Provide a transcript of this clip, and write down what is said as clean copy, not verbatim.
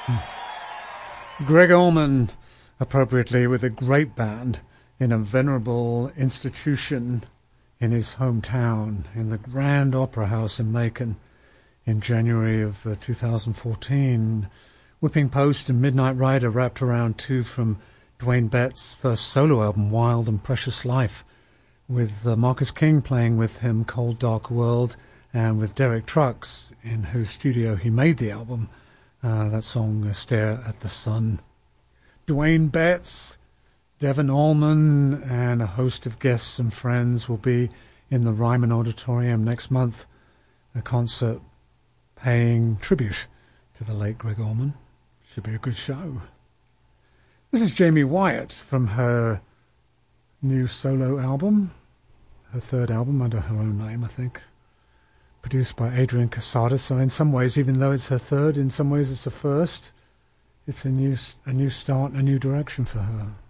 Gregg Allman, appropriately with a great band in a venerable institution in his hometown, in the Grand Opera House in Macon in January of 2014. Whipping Post and Midnight Rider wrapped around two from Dwayne Bett's first solo album, Wild and Precious Life, with Marcus King playing with him Cold Dark World, and with Derek Trucks, in whose studio he made the album, that song Stare at the Sun. Dwayne Betts, Devon Allman, and a host of guests and friends will be in the Ryman Auditorium next month, a concert paying tribute to the late Gregg Allman. Should be a good show. This is Jamie Wyatt from her new solo album, her third album under her own name, I think, produced by Adrian Casada. So in some ways, even though it's her third, in some ways it's her first. It's a new start, a new direction for her.